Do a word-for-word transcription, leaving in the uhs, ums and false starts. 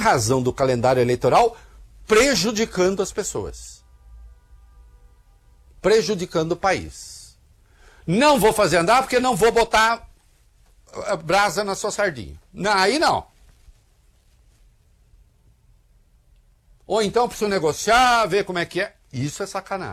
razão do calendário eleitoral prejudicando as pessoas. Prejudicando o país. Não vou fazer andar porque não vou botar brasa na sua sardinha. Não, aí não. Ou então preciso negociar, ver como é que é. Isso é sacanagem.